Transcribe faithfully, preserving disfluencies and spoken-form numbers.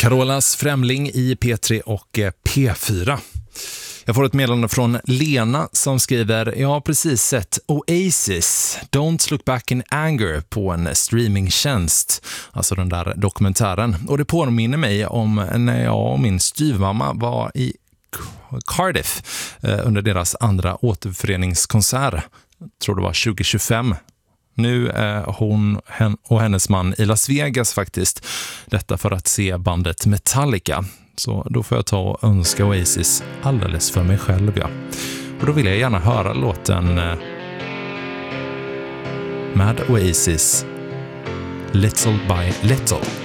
Carolas Främling i P tre och P fyra. Jag får ett meddelande från Lena som skriver: jag har precis sett Oasis, Don't Look Back in Anger på en streamingtjänst, alltså den där dokumentären. Och det påminner mig om när jag och min styvmamma var i Cardiff eh, under deras andra återföreningskonsert. Jag tror det var tjugo tjugofem. Nu är hon och hennes man i Las Vegas faktiskt. Detta för att se bandet Metallica. Så då får jag ta och önska Oasis alldeles för mig själv, ja. Och då vill jag gärna höra låten med Oasis, Little by Little.